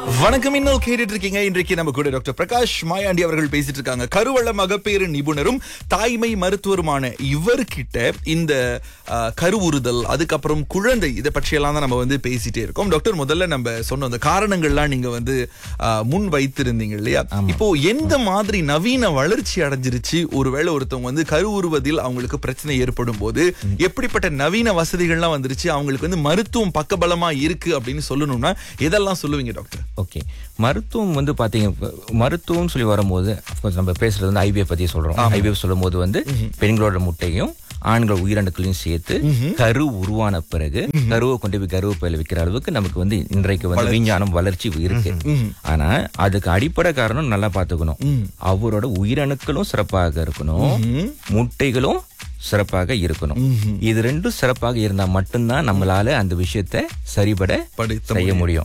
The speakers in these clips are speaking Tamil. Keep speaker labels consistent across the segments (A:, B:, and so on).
A: வணக்கம். இன்னும் கேட்டுட்டு இருக்கீங்க. இன்றைக்கு நம்ம கூட டாக்டர் பிரகாஷ் மாயாண்டி அவர்கள் பேசிட்டு இருக்காங்க. கருவள மகப்பேறு நிபுணரும் தாய்மை மருத்துவருமான இவர்கிட்ட இந்த கருவுறுதல், அதுக்கப்புறம் குழந்தை, இதை பற்றியெல்லாம் தான் நம்ம பேசிட்டே இருக்கோம். டாக்டர், முதல்ல நம்ம சொன்ன அந்த காரணங்கள்லாம் நீங்க முன் வைத்திருந்தீங்க இல்லையா? இப்போ எந்த மாதிரி நவீன வளர்ச்சி அடைஞ்சிருச்சு, ஒருவேளை ஒருத்தவங்க கருவுறுவதில் அவங்களுக்கு பிரச்சனை ஏற்படும் போது எப்படிப்பட்ட நவீன வசதிகள்லாம் வந்துருச்சு, அவங்களுக்கு மருத்துவம் பக்கபலமா இருக்கு அப்படின்னு சொல்லணும்னா எதெல்லாம் சொல்லுவீங்க டாக்டர்?
B: ஓகே, மருத்துவம் பாத்தீங்க, மருத்துவம் சொல்லி வரும்போது நம்ம பேசுறது ஐவிஎஃப் பத்தி சொல்றோம். ஐவிஎஃப் சொல்லும் போது பெண்களோட முட்டையும் ஆண்கள் உயிரணுக்களையும் சேர்த்து கரு உருவான பிறகு கருவை கொண்டு போய் கருவேப்பிலை வைக்கிற அளவுக்கு நமக்கு இன்றைக்கு விஞ்ஞானம் வளர்ச்சி இருக்கு. ஆனா அதுக்கு அடிப்படை காரணம் நல்லா பாத்துக்கணும். அவரோட உயிரணுக்களும் சிறப்பாக இருக்கணும், முட்டைகளும் சிறப்பாக இருக்கணும். இது ரெண்டும் சிறப்பாக இருந்தா மட்டும்தான் நம்மளால அந்த விஷயத்தை சரிபட செய்ய முடியும்.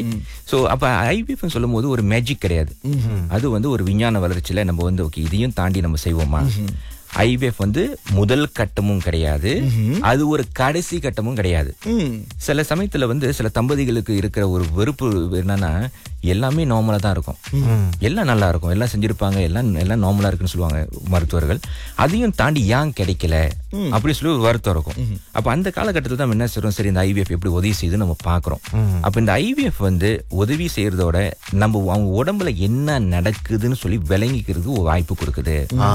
B: சோ அப்ப ஐவிஎஃப் சொல்லும் போது ஒரு மேஜிக் கிடையாது. அது ஒரு விஞ்ஞான வளர்ச்சியில நம்ம ஓகே இதையும் தாண்டி நம்ம செய்வோமா? ஐவிஎஃப் முதல் கட்டமும் கிடையாது, அது ஒரு கடைசி கட்டமும் கிடையாது. சில சமயத்துல சில தம்பதிகளுக்கு இருக்கிற ஒரு வெறுப்பு என்னன்னா, எல்லாமே நார்மலா தான் இருக்கும், எல்லாம் நல்லா இருக்கும், எல்லாம் செஞ்சிருப்பாங்க, எல்லாம் நார்மலா இருக்குன்னு சொல்லுவாங்க மருத்துவர்கள். அதையும் தாண்டி ஏன் கிடைக்கல அப்படி சொல்லி ஒரு வருத்தம் இருக்கும். அப்ப அந்த காலகட்டத்தில் தான் என்ன சொல்றோம், சரி இந்த ஐவிஎஃப் எப்படி உதவி செய்யுது நம்ம பாக்குறோம். அப்ப இந்த ஐவிஎஃப் உதவி செய்யறதோட நம்ம அவங்க உடம்புல என்ன நடக்குதுன்னு சொல்லி விளங்கிக்கிறது ஒரு வாய்ப்பு கொடுக்குது.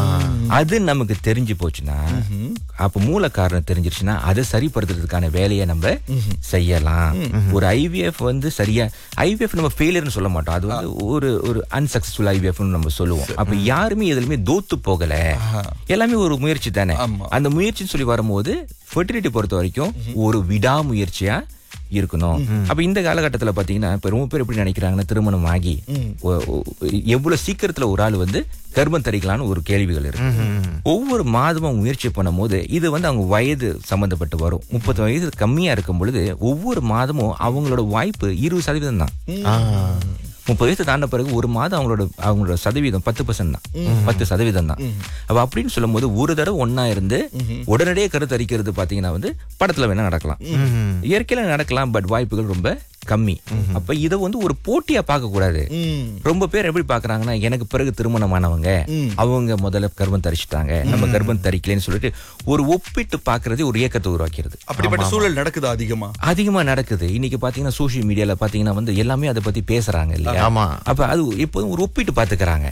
B: அது நமக்கு தெரிஞ்சு போச்சுன்னா, அப்ப மூல காரணம் தெரிஞ்சிருச்சுன்னா அதை சரிப்படுத்துறதுக்கான வேலையை நம்ம செய்யலாம். ஒரு ஐவிஎஃப் சரியா, ஐவிஎஃப் நம்ம ஃபெயிலியர்னு சொல்ல மாட்டோம், அது ஒரு அன்சக்சஸ்ஃபுல் ஐவிஎஃப் நம்ம சொல்லுவோம். அப்ப யாருமே எதுலயுமே தோத்து போகல, எல்லாமே ஒரு முயற்சி தானே. அந்த முயற்சின்னு சொல்லி வரும்போது ஃபெர்டிலிட்டி பொறுத்த வரைக்கும் ஒரு விடாமுயற்சியா இருக்கணும். அப்ப இந்த காலகட்டத்துல பாத்தீங்கன்னா இப்ப ரொம்ப பேர் எப்படி நினைக்கிறாங்கன்னா, திருமணம் ஆகி எவ்வளவு சீக்கிரத்துல ஒரு ஆள் கர்ப்பம் தரிக்கலான்னு ஒரு கேள்விகள் இருக்கு. ஒவ்வொரு மாதமும் முயற்சி பண்ணும் போது இது அவங்க வயது சம்பந்தப்பட்டு வரும். 30 வயது கம்மியா இருக்கும் பொழுது ஒவ்வொரு மாதமும் அவங்களோட வாய்ப்பு 20% தான். 30 வயசு தாண்ட பிறகு ஒரு மாதம் அவங்களோட சதவீதம் 10% தான், 10% தான். அப்ப அப்படின்னு சொல்லும் போது ஒரு தடவை ஒன்னா இருந்து உடனடியே கருத்தரிக்கிறது பாத்தீங்கன்னா படத்துல வேணா நடக்கலாம், இயற்கையில நடக்கலாம், பட் வாய்ப்புகள் ரொம்ப கம்மி. அப்ப இத ஒரு போட்டியா பார்க்க கூடாது. ரொம்ப பேர் எப்படி பாக்குறாங்கன்னா, எனக்கு பிறகு திருமணமானவங்க அவங்க முதல்ல கர்ப்பம் தரிச்சிட்டாங்க, நம்ம கர்ப்பம் தரிக்கலன்னு சொல்லிட்டு ஒரு ஒப்பிட்டு பாக்குறது ஒரு இயக்கத்தை உருவாக்கிறது.
A: அப்படிப்பட்ட சூழல் நடக்குது,
B: அதிகமா நடக்குது. இன்னைக்கு பாத்தீங்கன்னா சோசியல் மீடியால பாத்தீங்கன்னா எல்லாமே அதை பத்தி பேசுறாங்க இல்லையா? அப்ப அது எப்போதும் ஒரு ஒப்பிட்டு பாத்துக்கிறாங்க.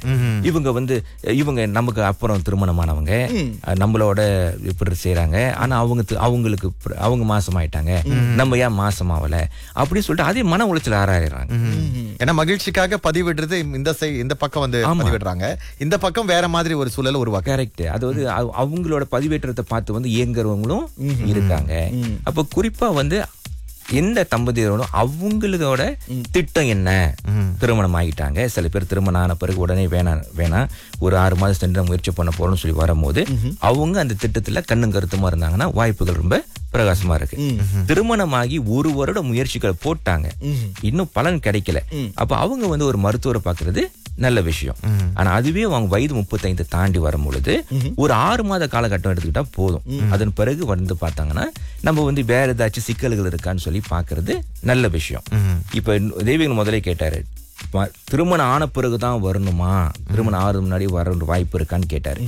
B: இவங்க நமக்கு அப்புறம் திருமணமானவங்க நம்மளோட இப்படி செய்யறாங்க, ஆனா அவங்களுக்கு அவங்க மாசமாயிட்டாங்க, நம்ம ஏன் மாசமாவல அப்படி சொல்லிட்டு அதே மன உளைச்சல் ஆராயிறாங்க.
C: ஏன்னா மகிழ்ச்சிக்காக பதிவிடுறது இந்த பக்கம் பதிவிடுறாங்க, இந்த பக்கம் வேற மாதிரி ஒரு சூழல் உருவாக்க.
B: கரெக்ட். அதாவது அவங்களோட பதிவேற்றத்தை பார்த்து இயங்குறவங்களும் இருக்காங்க. அப்ப குறிப்பா எந்த தம்பதியரோடும் அவங்களோட திட்டம் என்ன, திருமணம் ஆகிட்டாங்க, சில பேர் திருமணம் ஆன பிறகு உடனே வேணாம் ஒரு 6 மாதம் சென்று முயற்சி பண்ண போறோம்னு சொல்லி வரும்போது அவங்க அந்த திட்டத்துல கண்ணும் கருத்துமா இருந்தாங்கன்னா வாய்ப்புகள் ரொம்ப பிரகாசமா இருக்கு. திருமணமாகி 1 வருட முயற்சிகளை போட்டாங்க, இன்னும் பலன் கிடைக்கல, அப்ப அவங்க ஒரு மருத்துவரை பாக்குறது நல்ல விஷயம். ஆனா அதுவே அவங்க வயது 35 தாண்டி வரும் பொழுது ஒரு 6 மாத காலகட்டம் எடுத்துக்கிட்டா போதும். அதன் பிறகு பார்த்தாங்கன்னா நம்ம வேற ஏதாச்சும் சிக்கல்கள் இருக்கான்னு சொல்லி பாக்குறது நல்ல விஷயம். இப்ப தெய்வீகன் முதலே கேட்டாரு, திருமணம் ஆன பிறகுதான் வரணுமா, திருமணம் ஆறு முன்னாடி வர வாய்ப்பு இருக்கான்னு கேட்டாரு.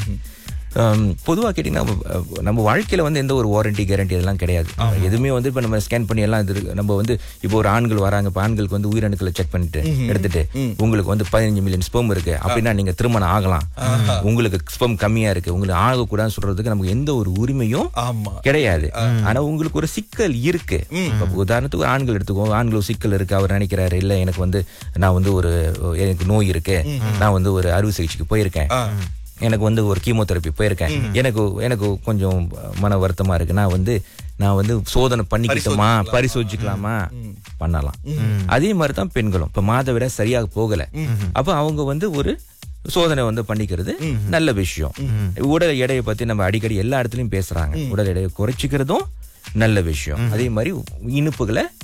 B: பொதுவா கேட்டீங்கன்னா நம்ம வாழ்க்கையில எந்த ஒரு வாரண்டி கேரண்டி அதெல்லாம் கிடையாது. எதுவுமே இப்ப நம்ம ஸ்கேன் பண்ணி எல்லாம் நம்ம இப்போ ஒரு ஆண்கள் வராங்க, இப்ப ஆண்களுக்கு உயிரணுக்களை செக் பண்ணிட்டு எடுத்துட்டு உங்களுக்கு 15 மில்லியன் ஸ்பெர்ம் இருக்கு அப்படின்னா நீங்க திருமணம் ஆகலாம், உங்களுக்கு ஸ்பெர்ம் கம்மியா இருக்கு உங்களுக்கு ஆகக்கூடாதுன்னு சொல்றதுக்கு நமக்கு எந்த ஒரு உரிமையும் கிடையாது. ஆனா உங்களுக்கு ஒரு சிக்கல் இருக்கு. உதாரணத்துக்கு ஆண்கள் எடுத்துக்கோ, ஆண்கள் சிக்கல் இருக்கு, அவர் நினைக்கிறாரு இல்ல எனக்கு நான் எனக்கு நோய் இருக்கு, நான் ஒரு அறுவை சிகிச்சைக்கு போயிருக்கேன், எனக்கு ஒரு கீமோதெரப்பி போயிருக்கேன், எனக்கு கொஞ்சம் மன வருத்தமா இருக்கு, நான் சோதனை பண்ணிக்கிட்டோமா, பரிசோதிக்கலாமா, பண்ணலாம். அதே மாதிரிதான் பெண்களும் இப்ப மாதவிட சரியாக போகல, அப்ப அவங்க ஒரு சோதனை பண்ணிக்கிறது நல்ல விஷயம். உடல் எடையை பத்தி நம்ம அடிக்கடி எல்லா இடத்துலயும் பேசுறாங்க, உடல் எடையை குறைச்சிக்கிறதும் நல்ல விஷயம். அதே மாதிரி இனிப்புகளை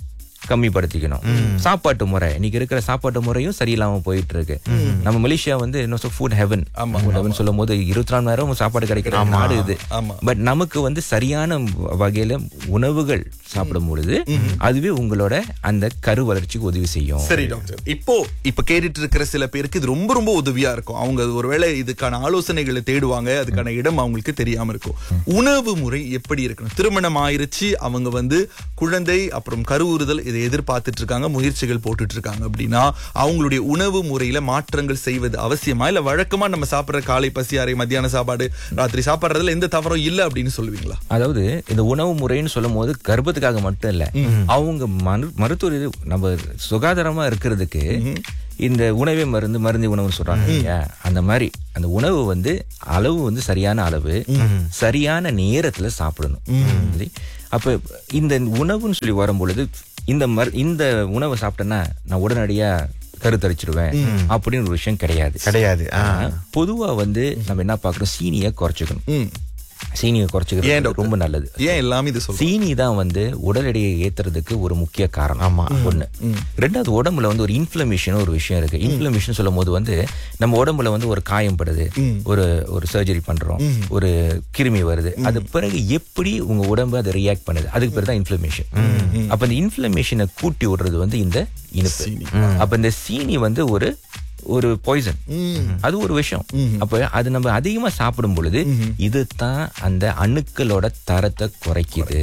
B: கம்மிப்படுத்திக்கணும். சாப்பாட்டு முறை, இன்னைக்கு இருக்கிற சாப்பாட்டு முறையும் சரியில்லாம போயிட்டு இருக்கு. நம்ம மலேசியா வந்து ஃபுட் ஹெவன் சொல்லும் போது 24 மணி நேரம் சாப்பாடு கிடைக்கிற நாடு இது. பட் நமக்கு வந்து சரியான வகையில உணவுகள் சாப்பிடும் பொழுது அதுவே உங்களோட அந்த கரு வளர்ச்சிக்கு உதவி செய்யும்.
A: சரி டாக்டர், இப்ப கேட்டுட்டு இருக்கிற சில பேருக்கு இது ரொம்ப ரொம்ப உதவியா இருக்கும். அவங்க ஒருவேளை இதுக்கான ஆலோசனைகளை தேடுவாங்க, அதுக்கான இடம் அவங்களுக்கு தெரியாம இருக்கும். உணவு முறை எப்படி இருக்கணும்? திருமணம் ஆயிருச்சு, அவங்க வந்து குழந்தை அப்புறம் கருவுறுதல் இதை எதிர்பார்த்துட்டு இருக்காங்க, முயற்சிகள் போட்டுட்டு இருக்காங்க அப்படின்னா அவங்களுடைய உணவு முறையில மாற்றங்கள் செய்வது அவசியமா, இல்ல வழக்கமா நம்ம சாப்பிடுற காலை பசி அறை, மத்தியான சாப்பாடு, ராத்திரி சாப்பிடுறதுல எந்த தவறும் இல்ல அப்படின்னு சொல்லுவீங்களா?
B: அதாவது இந்த உணவு முறைன்னு சொல்லும் போது கர்ப்பத்துக்காக மட்டும் இல்ல, அவங்க மருத்துவ நம்ம சுகாதாரமா இருக்கிறதுக்கு இந்த உணவே மருந்தி உணவு சொல்றாங்க இல்லையா, அந்த மாதிரி அந்த உணவு வந்து அளவு வந்து சரியான அளவு, சரியான நேரத்துல சாப்பிடணும். அப்ப இந்த உணவுன்னு சொல்லி வரும்பொழுது இந்த உணவை சாப்பிட்டேன்னா நான் உடனடியா கருத்தரிச்சிடுவேன் அப்படின்னு ஒரு விஷயம் கிடையாது. பொதுவா வந்து நம்ம என்ன பாக்குறோம், சீனியை குறைச்சிக்கணும். சீனியை குறைச்சிக்கிறது ரொம்ப நல்லது.
A: ஏன் எல்லாமே இது சொல்றோம்?
B: சீனி தான் வந்து உடல் எடையை ஏத்துறதுக்கு ஒரு முக்கிய காரணம். ஒண்ணு. ரெண்டாவது, உடம்புல வந்து ஒரு இன்ஃப்ளமேஷன் ஒரு விஷயம் இருக்கு. இன்ஃப்ளமேஷன் சொல்லும் போது வந்து நம்ம உடம்புல வந்து ஒரு காயம் படுது, ஒரு சர்ஜரி பண்றோம், ஒரு கிருமி வருது, அது பிறகு எப்படி உங்க உடம்பு அதை ரியாக்ட் பண்ணுது, அதுக்கு பேர் தான் இன்ஃப்ளமேஷன். அப்ப இந்த இன்ஃப்ளமேஷனை கூட்டி விடுறது வந்து இந்த இனிப்பு. அப்ப இந்த சீனி வந்து ஒரு பாய்சன், அது ஒரு விஷயம். அப்ப அது நம்ம அதிகமா சாப்பிடும் பொழுது இதுதான் அந்த அணுக்களோட தரத்தை குறைக்குது.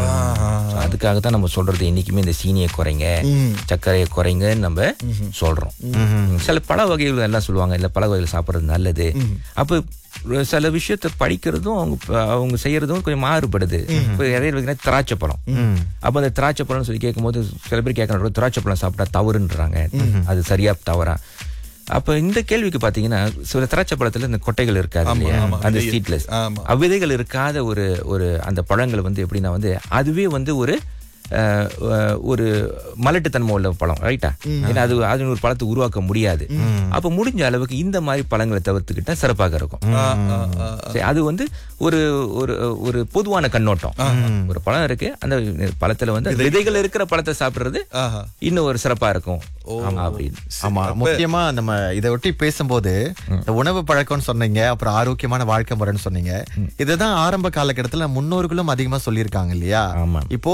B: அதுக்காக தான் நம்ம சொல்றது என்னைக்குமே இந்த சீனியை குறைங்க, சர்க்கரையை குறைங்கன்னு நம்ம சொல்றோம். சில பழ வகைகள் எல்லாம் சொல்லுவாங்க, இல்ல பழ வகைகள் சாப்பிடுறது நல்லது. அப்ப சில விஷயத்த படிக்கிறதும் அவங்க செய்யறதும் கொஞ்சம் மாறுபடுது. திராட்சை பழம், அப்ப அந்த திராட்சை பழம் சொல்லி கேட்கும் போது சில பேர் கேட்கணும், திராட்சை பழம் சாப்பிட்டா தவறுன்றாங்க, அது சரியா தவறா? அப்ப இந்த கேள்விக்கு பாத்தீங்கன்னா, சில திராட்சை பழத்துல இந்த கொட்டைகள் இருக்காது இல்லையா, அந்த சீட்லெஸ் விதைகள் இருக்காத ஒரு அந்த பழங்கள் வந்து எப்படின்னா வந்து அதுவே வந்து ஒரு மலட்டுத்தன்மை உள்ள பழம், ரைட்டா? ஏன்னா அது ஒரு பழத்தை உருவாக்க முடியாது. அப்ப முடிஞ்ச அளவுக்கு இந்த மாதிரி பழங்களை தவிர்த்துக்கிட்டா சிறப்பாக இருக்கும். அது வந்து ஒரு பொதுவான கண்ணோட்டம். ஒரு பழம் இருக்கு, அந்த பழத்துல வந்து விதைகள் இருக்கிற பழத்தை சாப்பிடுறது இன்னும் ஒரு சிறப்பா இருக்கும் அப்படின்னு.
C: ஆமா, முக்கியமா நம்ம இதை ஒட்டி பேசும்போது இந்த உணவு பழக்கம்னு சொன்னீங்க, அப்புறம் ஆரோக்கியமான வாழ்க்கை முறைன்னு சொன்னீங்க. இதுதான் ஆரம்ப காலகட்டத்துல முன்னோர்களும் அதிகமா சொல்லியிருக்காங்க இல்லையா? இப்போ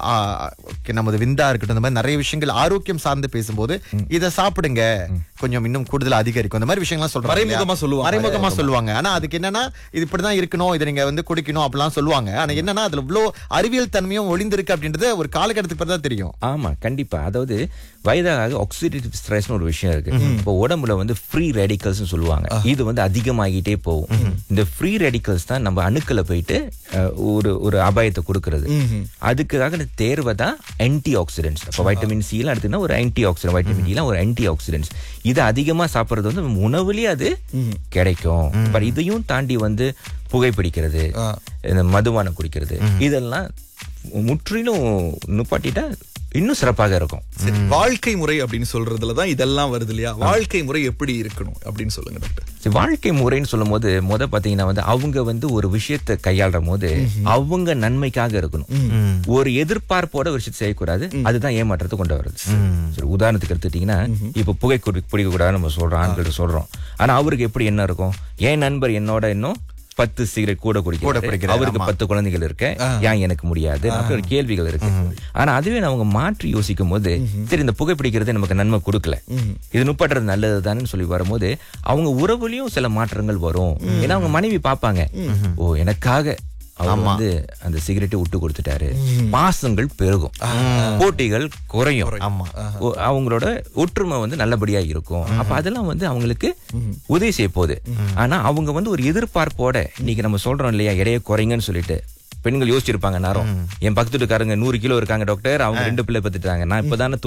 C: நமது விந்தா இருக்கட்டும், இந்த மாதிரி நிறைய விஷயங்கள் ஆரோக்கியம் சார்ந்து பேசும்போது இதை சாப்பிடுங்க, கொஞ்சம் இன்னும் கூடுதல் அதிகரிக்கும், இந்த மாதிரி விஷயங்கள்லாம் சொல்றாங்க, மறைமுகமா சொல்லுவாங்க. ஆனா அதுக்கு என்னன்னா, இது இப்படிதான் இருக்கணும், இதை நீங்க வந்து குடிக்கணும் அப்படிலாம் சொல்லுவாங்க. ஆனா என்னன்னா அதுல இவ்வளவு அறிவியல் தன்மையும் ஒளிந்திருக்கு அப்படின்றது ஒரு காலகட்டத்துக்கு தான் தெரியும்.
B: ஆமா, கண்டிப்பா. அதாவது வயதாக ஆக்சிடேட்டிவ் ஸ்ட்ரெஸ் ஒரு விஷயம் இருக்கு. இப்போ உடம்புல வந்து ஃப்ரீ ரேடிக்கல்ஸ் சொல்லுவாங்க, இது வந்து அதிகமாகிட்டே போகும். இந்த ஃப்ரீ ரேடிக்கல்ஸ் தான் நம்ம அணுக்களை போயிட்டு ஒரு அபாயத்தை கொடுக்கிறது. அதுக்காக தேர்வை தான் ஆன்டி ஆக்சிடென்ட்ஸ். இப்போ வைட்டமின் சி எல்லாம் எடுத்தீங்கன்னா ஒரு ஆன்டி ஆக்சிடென்ட், வைட்டமின் டி எல்லாம் ஒரு ஆன்டி ஆக்சிடென்ட்ஸ். இது அதிகமா சாப்பிடுறது வந்து உணவுலயே அது கிடைக்கும். பட் இதையும் தாண்டி வந்து புகைப்பிடிக்கிறது, மதுபானம் குடிக்கிறது, இதெல்லாம் முற்றிலும் நுப்பாட்டிட்டா இன்னும் சிறப்பாக இருக்கும்.
A: வாழ்க்கை முறை அப்படின்னு சொல்றதுலதான் இதெல்லாம் வருது இல்லையா? வாழ்க்கை முறை எப்படி இருக்கணும் அப்படின்னு சொல்லுங்க டாக்டர்.
B: வாழ்க்கை முறைன்னு சொல்லும் போது பாத்தீங்கன்னா வந்து அவங்க வந்து ஒரு விஷயத்தை கையாளுற போது அவங்க நன்மைக்காக இருக்கணும். ஒரு எதிர்பார்ப்போட ஒரு விஷயத்தை செய்யக்கூடாது, அதுதான் ஏமாற்றத்தை கொண்டு வருது. சரி, உதாரணத்துக்கு எடுத்துட்டீங்கன்னா, இப்ப புகை பிடிக்க கூடாதுன்னு நம்ம சொல்றோம், ஆண்கள் சொல்றோம். ஆனா அவருக்கு எப்படி என்ன இருக்கும், என் நண்பர் என்னோட இன்னும் 10 சிகரெட் கூட குடிக்கிறார், அவருக்கு 10 குழந்தைகள் இருக்கு, ஏன் எனக்கு முடியாது, அப்படி ஒரு கேள்விகள் இருக்கு. ஆனா அதுவே அவங்க மாற்றி யோசிக்கும் போது, சரி இந்த புகைப்பிடிக்கிறது நமக்கு நன்மை கொடுக்கல, இது நுப்பட்டுறது நல்லதுதான்னு சொல்லி வரும்போது அவங்க உறவுலயும் சில மாற்றங்கள் வரும். ஏன்னா அவங்க மனைவி பாப்பாங்க, ஓ எனக்காக அவர் வந்து அந்த சிகரெட்டை விட்டு கொடுத்துட்டாரு, பாசங்கள் பெருகும், போட்டிகள் குறையும், அவங்களோட ஒற்றுமை வந்து நல்லபடியா இருக்கும். அப்ப அதெல்லாம் வந்து அவங்களுக்கு உதவி செய்ய போகுது. ஆனா அவங்க வந்து ஒரு எதிர்பார்ப்போட, இன்னைக்கு நம்ம சொல்றோம் இல்லையா, எடையை குறைங்கன்னு சொல்லிட்டு பெண்கள் யோசிச்சிருப்பாங்க. நேரம் என் பக்கத்து வீட்டுக்காரங்க 100 கிலோ இருக்காங்க டாக்டர், அவங்க 2 பிள்ளை பத்துட்டாங்க, நான் இப்பதானே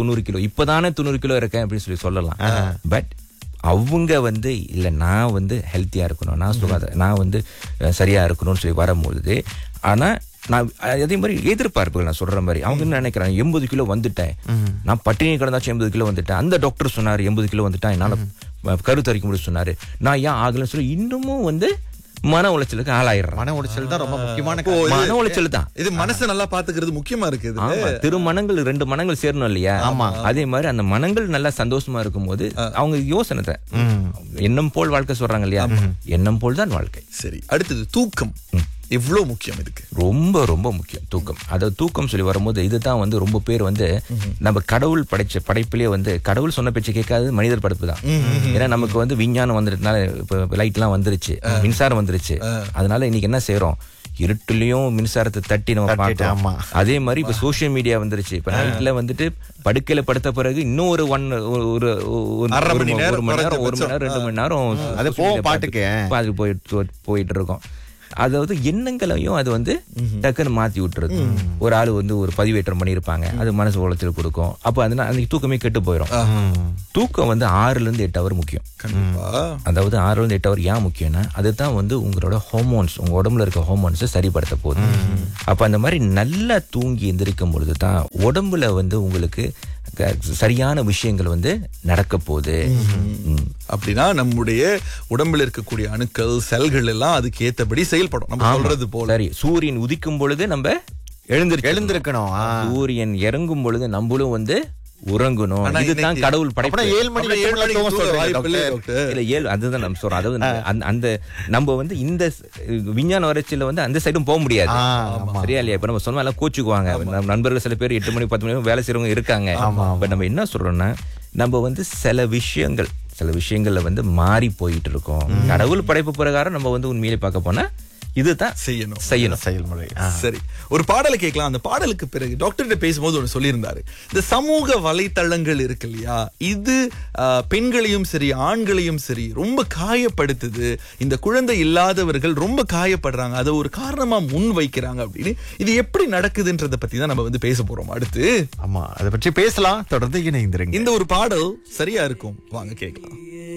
B: 90 கிலோ இருக்கேன் அப்படின்னு சொல்லலாம். பட் அவங்க வந்து இல்ல, நான் வந்து ஹெல்த்தியா இருக்கணும், நான் வந்து சரியா இருக்கணும்னு சொல்லி வரும்பொழுது, ஆனா நான் அதே மாதிரி எதிர்பார்ப்புகள் நான் சொல்ற மாதிரி அவங்க என்ன நினைக்கிறாங்க, 80 கிலோ வந்துட்டேன், நான் பட்டினி கிடந்தாச்சும் 80 கிலோ வந்துட்டேன், அந்த டாக்டர் சொன்னாரு 80 கிலோ வந்துட்டேன், என்னால கருத்தரிக்க முடியும் சொன்னாரு, நான் ஏன் ஆகலன்னு சொல்லி இன்னமும் வந்து மன உளைச்சலுக்கு ஆளாயிடுறான்.
C: மன உளைச்சல் தான் ரொம்ப முக்கியமான
B: மன உளைச்சல் தான்.
A: இது மனசை நல்லா பாத்துக்கிறது முக்கியமா இருக்குது.
B: ஆமா, திருமணங்கள் 2 மனங்கள் சேரணும் இல்லையா?
C: ஆமா.
B: அதே மாதிரி அந்த மனங்கள் நல்லா சந்தோஷமா இருக்கும்போது அவங்க யோசனை தான். எண்ணம் போல் வாழ்க்கை சொல்றாங்க இல்லையா? எண்ணம் போல் தான் வாழ்க்கை.
A: சரி, அடுத்தது தூக்கம். எவ்வளவு முக்கியம் இதுக்கு?
B: ரொம்ப ரொம்ப முக்கியம் தூக்கம். அதாவது தூக்கம் சொல்லி வரும்போது இதுதான் வந்து ரொம்ப பேர் வந்து நம்ம கடவுள் படைச்ச படைப்பிலேயே வந்து கடவுள் சொன்ன பேச்சு கேட்காது மனிதர் படைப்பு தான். ஏன்னா நமக்கு வந்து விஞ்ஞானம் வந்துட்டனால இப்ப லைட் எல்லாம் வந்துருச்சு, மின்சாரம் வந்துருச்சு. அதனால இன்னைக்கு என்ன செய்யறோம், இருட்டுலயும் மின்சாரத்தை தட்டி நம்ம பார்த்தோம். அதே மாதிரி இப்ப சோசியல் மீடியா வந்துருச்சு. இப்ப நைட்ல வந்துட்டு படுக்கையில படுத்த பிறகு இன்னும் ஒரு 1 மணி நேரம் 2 மணி நேரம்
C: அது பாட்டுக்கு
B: அது போயிட்டு இருக்கோம். அதாவது எண்ணங்களையும் அது வந்து டக்குன்னு மாத்தி விட்டுருது. ஒரு ஆளு வந்து ஒரு பதிவேற்றம் பண்ணியிருப்பாங்க, அது மனசு உளைச்சல் கொடுக்கும். அப்ப அதனால அன்னைக்கு தூக்கமே கெட்டு போயிடும். தூக்கம் வந்து 6 to 8 hours முக்கியம். அதாவது 6 to 8 hours ஏன் முக்கியம்னா அதுதான் வந்து உங்களோட ஹார்மோன்ஸ், உங்க உடம்புல இருக்க ஹார்மோன்ஸ் சரிப்படுத்த போகுது. அப்ப அந்த மாதிரி நல்லா தூங்கி எந்திரிக்கும் பொழுது தான் உடம்புல வந்து உங்களுக்கு சரியான விஷயங்கள் வந்து நடக்க போகுது.
A: அப்படின்னா நம்முடைய உடம்புல இருக்கக்கூடிய அணுக்கள், செல்கள் எல்லாம் அதுக்கு ஏத்தபடி செயல்படும். நம்ம சொல்றது போல.
B: சரி, சூரியன் உதிக்கும் பொழுது நம்ம
C: எழுந்திருக்கணும்.
B: சூரியன் இறங்கும் பொழுது நம்மளும் வந்து உறங்கணும். இதுதான் கடவுள் படைப்பு.
C: 7 மணி
B: அதுதான் நம்ம சொல்றோம். அதாவது அந்த நம்ம வந்து இந்த விஞ்ஞான வளர்ச்சியில வந்து அந்த சைடும் போக முடியாது. சரியா இல்லையா? இப்ப நம்ம சொன்னா எல்லாம் கோச்சுக்குவாங்க. நண்பர்கள் சில பேர் 8 மணி 10 மணி வேலை செய்யறவங்க இருக்காங்க. இப்ப நம்ம என்ன சொல்றோம்னா நம்ம வந்து சில விஷயங்கள்ல வந்து மாறி போயிட்டு இருக்கோம். கடவுள் படைப்பு பிரகாரம் நம்ம வந்து உண்மையிலே பார்க்க போனா இதுதான் செய்யணும்
C: செயல்முறை.
A: சரி, ஒரு பாடலை கேட்கலாம். அந்த பாடலுக்கு பிறகு டாக்டர்கிட்ட பேசும்போது ஒன்று சொல்லியிருந்தாரு. இந்த சமூக வலைத்தளங்கள் இருக்கு இல்லையா, இது பெண்களையும் சரி ஆண்களையும் சரி ரொம்ப காயப்படுத்துது. இந்த குழந்தை இல்லாதவர்கள் ரொம்ப காயப்படுறாங்க, அதை ஒரு காரணமா முன் வைக்கிறாங்க அப்படின்னு. இது எப்படி நடக்குதுன்றத பத்தி தான் நம்ம வந்து பேச போறோம் அடுத்து.
C: ஆமா, அதை பற்றி பேசலாம். தொடர்ந்து இணைந்திருங்க.
A: இந்த ஒரு பாடல் சரியா இருக்கும், வாங்க கேட்கலாம்.